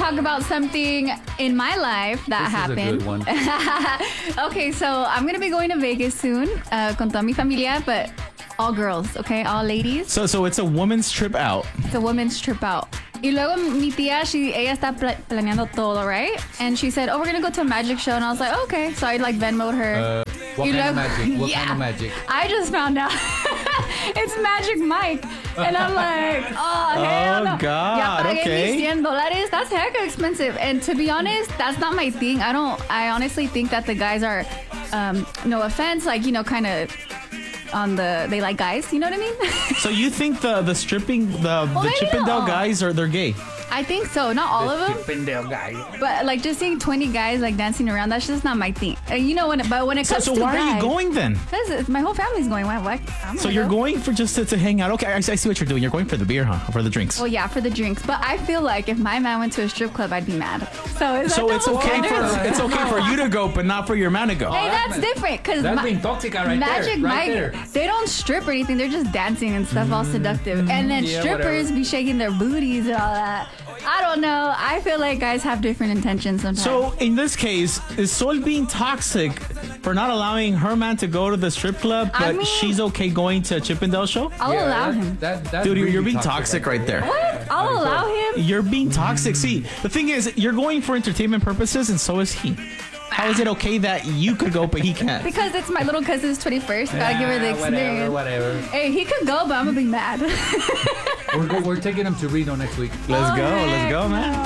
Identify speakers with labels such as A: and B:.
A: talk about something in my life that happened.
B: This is a good one.
A: Okay, so I'm going to be going to Vegas soon con toda mi familia, but all girls, okay? All ladies.
C: So it's a woman's trip out.
A: It's a women's trip out. Y luego mi tía, ella está planeando todo, right? And she said, oh, we're going to go to a magic show. And I was like, okay. So I like Venmo'd her.
B: What kind of magic? What
A: Yeah.
B: kind of magic?
A: I just found out it's Magic Mike. And I'm like, oh, hell no.
C: God,
A: Ya pagué
C: okay.
A: mis $100. That's hecka expensive. And to be honest, that's not my thing. I honestly think that the guys are, no offense, like, you know, kind of they like guys, you know what I mean?
C: So you think the stripping, the
A: maybe
C: Chippendale
A: not.
C: guys they're gay?
A: I think so. Not all of them.
B: Chippendale guy.
A: But like just seeing 20 guys like dancing around, that's just not my thing. You know, when it comes
C: So
A: to
C: why
A: guys,
C: are you going then?
A: Because my whole family's going. Why?
C: So you're going for just to hang out. Okay, I see what you're doing. You're going for the beer, huh? For the drinks.
A: Well, yeah, for the drinks. But I feel like if my man went to a strip club, I'd be mad. So is
C: So
A: that
C: it's
A: double
C: okay
A: standards?
C: it's okay for you to go, but not for your man to go.
A: Hey, that's different. Because
B: That's being toxic right
A: Magic
B: there.
A: Mike,
B: Right there.
A: they don't strip or anything. They're just dancing and stuff, all seductive. And then
B: yeah,
A: strippers be shaking their booties and all that. I don't know. I feel like guys have different intentions sometimes.
C: So in this case, is Sol being toxic for not allowing her man to go to the strip club, but
A: I mean-
C: she's okay going to a Chippendale show?
A: I'll allow him.
B: That's
C: Dude,
B: really
C: you're being toxic right there.
A: What? I'll allow him.
C: You're being toxic. See, the thing is, you're going for entertainment purposes, and so is he. How is it okay that you could go, but he can't?
A: Because it's my little cousin's 21st. Gotta give her the experience.
B: Whatever.
A: Hey, he could go, but I'm gonna be mad.
B: We're taking him to Reno next week.
C: Let's
A: Oh,
C: go,
A: heck
C: man.